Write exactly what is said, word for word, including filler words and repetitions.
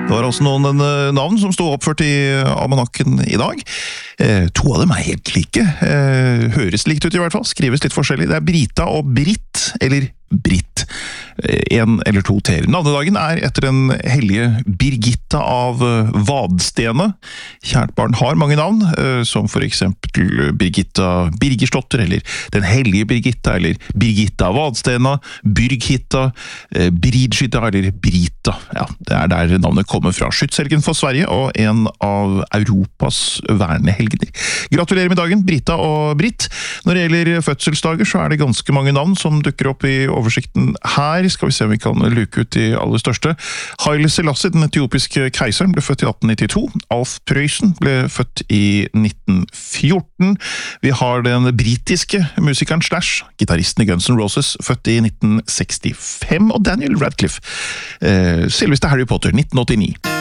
Det var også noen navn som stod oppført i almanakken i dag. Eh, to av dem er helt like. Eh, høres likt ut i hvert fall, skrives litt forskjellig. Det er Brita og Britt, eller Britt. En eller to til. Navnedagen er etter den hellige Birgitta av Vadstene. Kjært barn har mange navn, som for eksempel Birgitta Birgerslotter, eller den hellige Birgitta, eller Birgitta av Vadstena, Byrghitta, Bridgita, eller Brita. Ja, det er der navnet kommer fra. Skytshelgen for Sverige, og en av Europas vernehelgener. Gratulerer med dagen, Brita og Britt. Når det gjelder fødselsdager, så er det ganske mange navn som dukker opp i oversikten her. Skal vi se om vi kan luke ut de aller største. Haile Selassie, den etiopiske keiseren, ble født i atten nittito. Alf Prøysen ble født i nitten fjorten. Vi har den britiske musikeren Slash, gitaristen i Guns N' Roses, født i nitten sekstifem. Og Daniel Radcliffe, eh, selveste Harry Potter, nitten åttini.